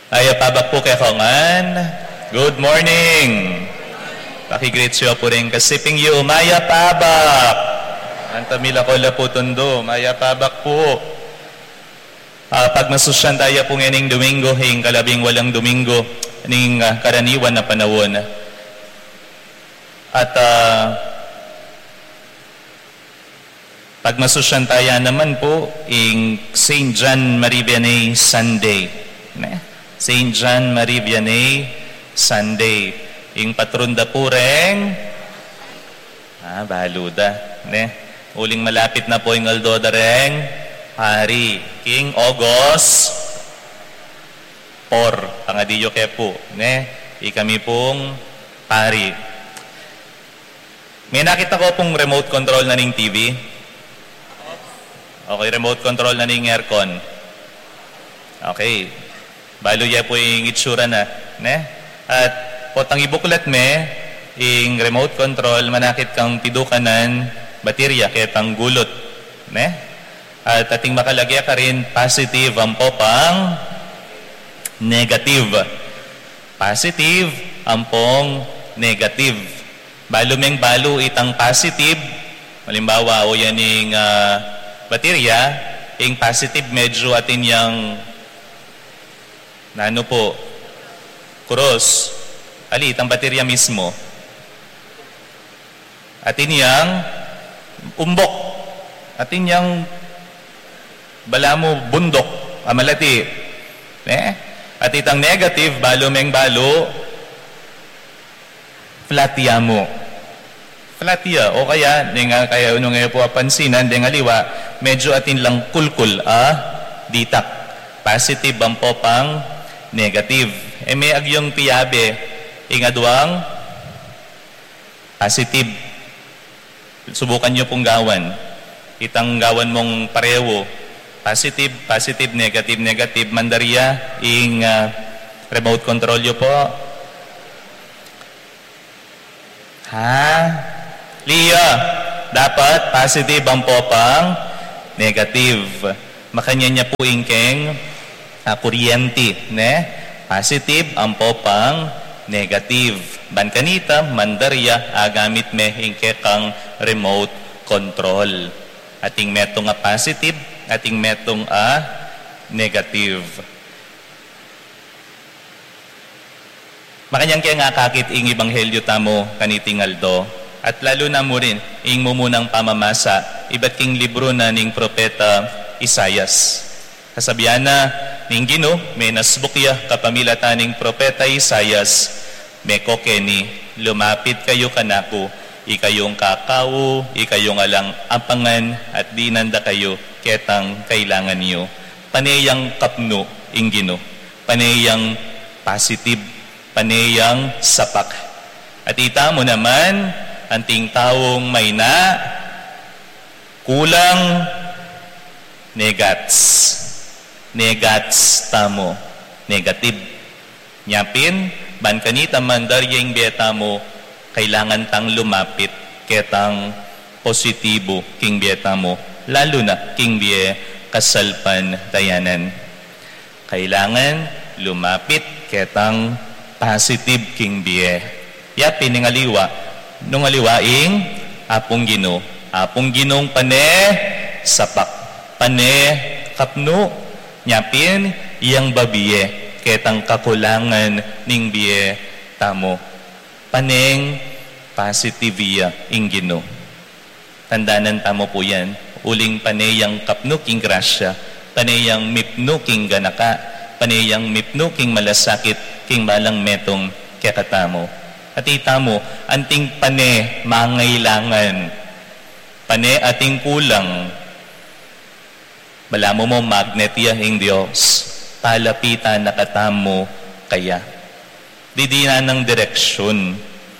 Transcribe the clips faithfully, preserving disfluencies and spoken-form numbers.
Ay, pabak po kay Kongan. Good morning. Pakigreet siya po rin kasiping yu. Maya pabak. Antamila ko la po tundo. Maya pabak po. Uh, pag masusyan tayo po ngayon Domingo, hing kalabing walang Domingo, ning uh, karaniwan na panahon. At uh, pag masusyan tayo naman po, ing Saint John Marie Vianney Sunday. Ne? Saint John Marie Vianney Sunday. Ing patron da po rin. Ah, baluda. Ne? Uling malapit na po yung Aldoda rin. Hari. King August Por. Pangadiyo ke po. Ne? Ikami pong hari. May nakita ko pong remote control na ning T V. Okay, remote control na ning aircon. Okay. Balo ya po yung itsura na. Ne? At potang ibuklat me, yung remote control, manakit kang pidukanan, baterya, kaya tang gulot. Ne? At ating makalagya ka rin, positive ang popang negative. Positive ang pong negative. Balo meng balo itang positive, malimbawa o yan yung uh, baterya, yung positive medyo atin yung na ano po, cross, ali, itang baterya mismo. Atin yang umbok. Atin yang bala mo bundok, amalati. Eh? At itang negative, balo meng balo, flatya mo. Flatya, o kaya, di nga kaya unong ngayon po apansinan, di nga liwa, medyo atin lang kulkul, ah, ditak. Positive ang popang negative. E may agyong piyabe, ingaduang positive. Subukan nyo pong gawan. Itang gawan mong pareho. Positive, positive, negative, negative. Mandarya, ing uh, remote control nyo po. Ha? Lia, dapat positive ang popang negative. Makanya niya po ingkeng uh, kuryente, ne? Positive ang popang negative. Ban kanita, mandarya, agamit me ingke kang remote control. Ating metong a positive, ating metong a negative. Makanyang kaya nga kakit ing ibanghelyo tamo kaniting aldo. At lalo na mo rin, ing mumunang pamamasa, iba't king libro na ning propeta Isayas. Kasabihan na, ning Gino, may nasbukya kapamilata ning propeta Isayas, may kokeni, lumapit kayo kanako, ikayong kakao, ikayong alang apangan, at dinanda kayo, ketang kailangan niyo. Paneyang kapno, ing Gino. Paneyang positive, paneyang sapak. At ita mo naman, anting taong may na, kulang, negats. Negats tamo. Negative. Nyapin, ban kanita mandaryeng beta mo, kailangan tang lumapit, ketang positibo king beta mo, lalo na king bie kasalpan dayanan. Kailangan lumapit, ketang positive king bie. Yapin ng aliwa, nung aliwaing apong Gino. Apong Ginong pane, sapak. Pane, kapno. Nyapin, iyang babiye. Ketang kakulangan ning biye tamo. Paneng, positivia ing Gino. Tandanan tamo po yan. Uling paneyang kapno king grasya. Paneyang mipno king ganaka. Paneyang mipno king malasakit king balang metong kekatamo. At itamo, anting pane, mangailangan. Pane ating kulang. Balamo mo magnet yahing Diyos. Palapitan nakatamo kaya. Didina ng direksyon.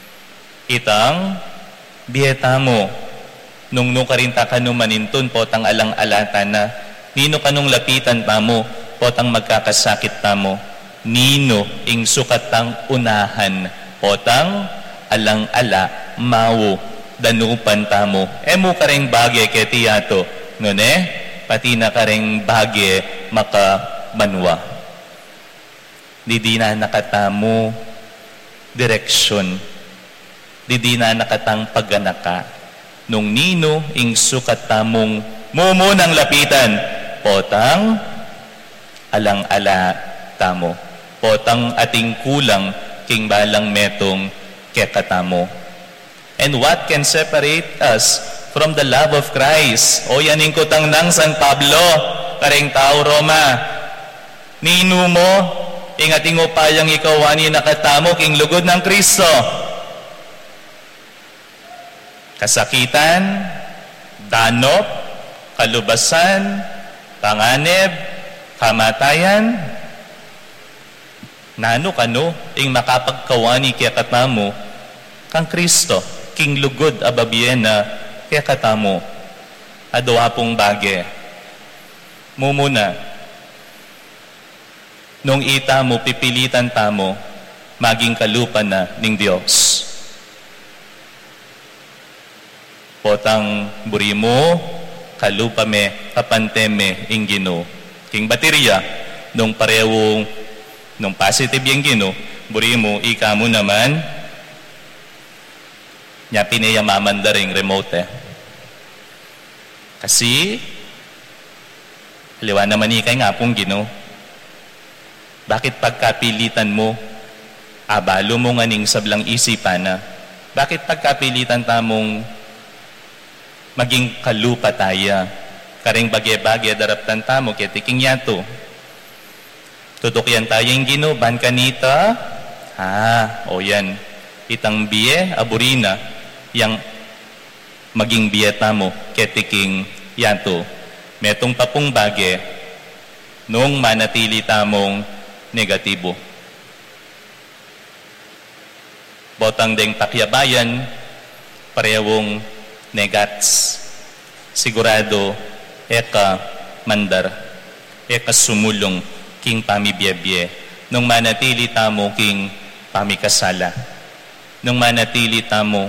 Itang biyeta mo. Nung nung karinta ka numanintun, potang alang-alata na. Nino kanong lapitan pa mo, potang magkakasakit pa mo. Nino ing sukatang unahan. Potang alang-ala, mawo, danupan tamo. E mo ka rin bagay kay tiyato. Nune, pati na ka rin bagay makabanwa. di di na nakatamo direksyon, di di na nakatang pagganaka, nung nino ing sukat tamong mumunang lapitan, potang alang-ala tamo, potang ating kulang king balang metong kekatamo. And what can separate us from the love of Christ? O yaning kutang ng San Pablo, kareng tao Roma, nino mo, ingating upayang ikaw ani nakatamo king lugod ng Kristo. Kasakitan, danop, kalubasan, panganib, kamatayan, nano kano ing makapagkawani kaya katamo kang Kristo, king lugod ababiyen na kaya katamo. Adawa pong bage. Mumuna, nung ita mo pipilitan tamo, maging kalupa na ning Diyos. Potang buri mo, kalupa me, kapanteme, ing Ginoo. King baterya, nung parewong, nung positive yung Ginoo, buri mo, ika mo naman, niya pinayamaman da ring remote eh. Kasi, haliwa naman ikay nga pong Ginoo. Bakit pagkapilitan mo, abalo mo nga ning sablang isipan na, bakit pagkapilitan tamong maging kalupa taya, karing bagye-bagye daraptan tamo, ketiking yato. Tutukyan tayong Ginoo, ban kanita, ha, o yan, itang biye, aburina, yang maging biye tamo, ketiking yato. Metong papong bagye, nung manatili tamong negatibo. Botang deng pakyabayan, parewong negats. Sigurado, eka mandar, eka sumulong king pamibiyebye, nung manatili tamo king pamikasala, nung manatili tamo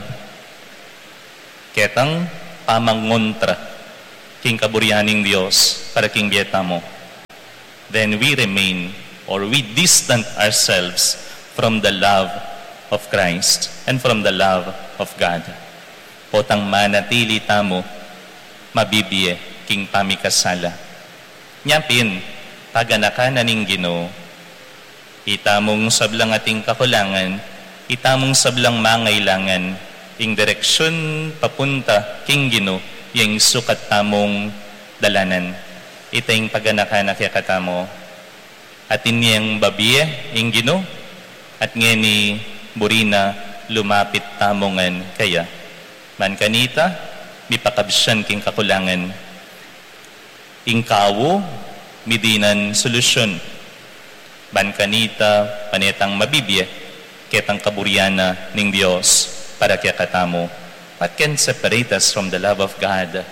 ketang pamangontra king kaburianing Diyos para king biyeta mo, then we remain or we distant ourselves from the love of Christ and from the love of God. Potang manatili tamo mabibiye king pamikasala. Nyapin, paganaka na ning Ginoo, itamong sablang ating kakulangan, itamong sablang mangailangan, ing direksyon papunta king Ginoo, yung sukat tamong dalanan. Itayong paganaka na kaya katamo, at inyang babiye, ing Ginoo, at ngeni burina lumapit tamongan kaya. Man kanita, mipakabsyan king kakulangan. Ingkawo, midinan solusyon. Ban kanita, panetang mabibiye, ketang kaburiana ning Diyos para kaya katamo. What can separate us from the love of God?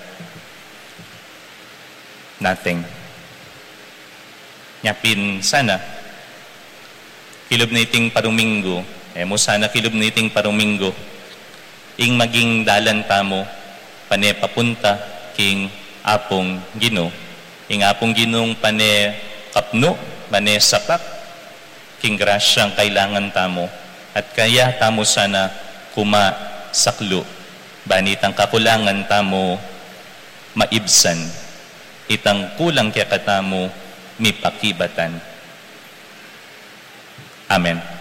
Nothing. Nyapin sana, kilob na iting paruminggo, eh mo sana kilob na iting paruminggo, ing maging dalan tamo, pane papunta king apong Ginoo. Ing apong Ginoong pane kapno, pane sapak, king grasyang kailangan tamo. At kaya tamo sana kuma saklo, banitang kakulangan tamo maibsan, itang kulang kaya katamo mipakibatan. Amen.